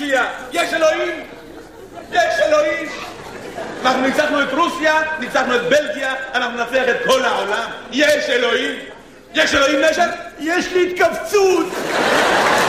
רוסיה. יש אלוהים? יש אלוהים? אנחנו ניצחנו את רוסיה, ניצחנו את בלגיה, אנחנו נצליח את כל העולם. יש אלוהים? יש אלוהים נשק? יש לי התכווצות.